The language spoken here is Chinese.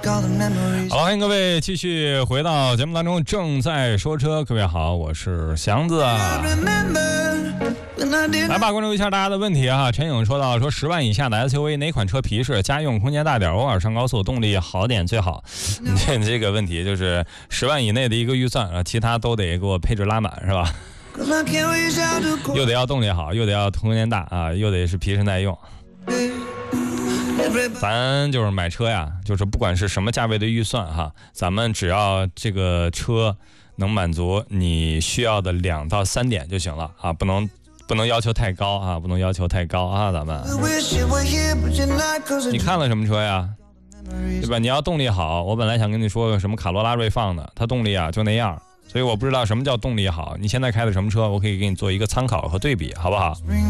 好，欢迎各位继续回到节目当中，正在说车。各位好，我是祥子啊。来吧，关注一下大家的问题啊。陈颖说到说10万以下的 SUV 哪款车皮实，家用空间大点，偶尔上高速动力好点最好。这个问题就是10万以内的一个预算啊，其他都得给我配置拉满是吧？又得要动力好，又得要空间大啊，又得是皮实耐用。咱就是买车呀，就是不管是什么价位的预算哈，咱们只要这个车能满足你需要的2到3点就行了啊，不能要求太高啊，不能要求太高啊，咱们。你看了什么车呀？对吧？你要动力好，我本来想跟你说个什么卡罗拉锐放的，它动力啊就那样，所以我不知道什么叫动力好。你现在开的什么车，我可以给你做一个参考和对比，好不好？